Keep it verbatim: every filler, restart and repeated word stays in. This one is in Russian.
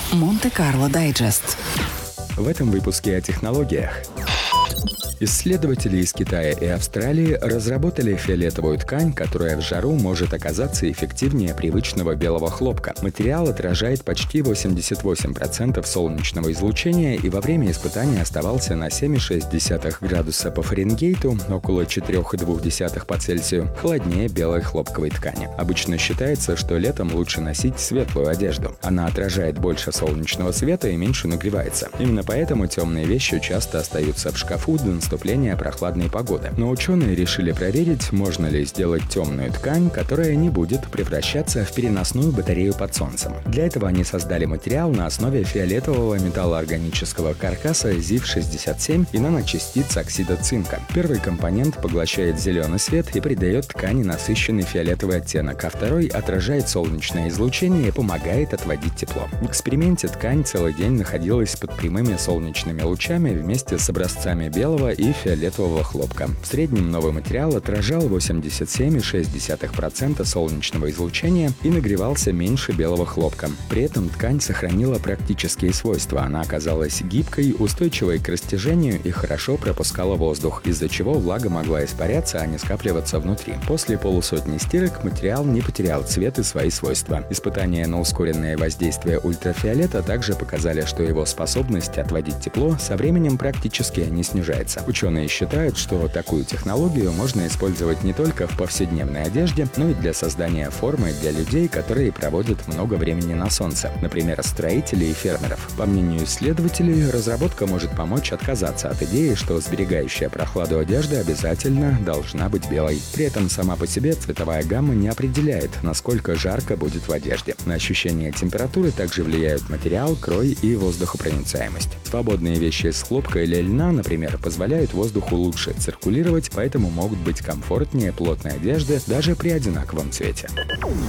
Монте-Карло Дайджест. В этом выпуске о технологиях. Исследователи из Китая и Австралии разработали фиолетовую ткань, которая в жару может оказаться эффективнее привычного белого хлопка. Материал отражает почти восемьдесят восемь процентов солнечного излучения и во время испытания оставался на семь целых шесть десятых градуса по Фаренгейту, около четыре целых две десятых по Цельсию, холоднее белой хлопковой ткани. Обычно считается, что летом лучше носить светлую одежду. Она отражает больше солнечного света и меньше нагревается. Именно поэтому темные вещи часто остаются в шкафу до наступления прохладной погоды. Но ученые решили проверить, можно ли сделать темную ткань, которая не будет превращаться в переносную батарею под солнцем. Для этого они создали материал на основе фиолетового металлоорганического каркаса зив шестьдесят семь и наночастиц оксида цинка. Первый компонент поглощает зеленый свет и придает ткани насыщенный фиолетовый оттенок, а второй отражает солнечное излучение и помогает отводить тепло. В эксперименте ткань целый день находилась под прямыми солнечными лучами вместе с образцами белого и фиолетового хлопка. В среднем новый материал отражал восемьдесят семь целых шесть десятых процента солнечного излучения и нагревался меньше белого хлопка. При этом ткань сохранила практические свойства. Она оказалась гибкой, устойчивой к растяжению и хорошо пропускала воздух, из-за чего влага могла испаряться, а не скапливаться внутри. После полусотни стирок материал не потерял цвет и свои свойства. Испытания на ускоренное воздействие ультрафиолета также показали, что его способность отводить тепло со временем практически не снижается. Ученые считают, что такую технологию можно использовать не только в повседневной одежде, но и для создания формы для людей, которые проводят много времени на солнце, например, строителей и фермеров. По мнению исследователей, разработка может помочь отказаться от идеи, что сберегающая прохладу одежда обязательно должна быть белой. При этом сама по себе цветовая гамма не определяет, насколько жарко будет в одежде. На ощущение температуры также влияют материал, крой и воздухопроницаемость. Свободные вещи из хлопка или льна, например, позволяют воздуху лучше циркулировать, поэтому могут быть комфортнее плотной одежды даже при одинаковом цвете.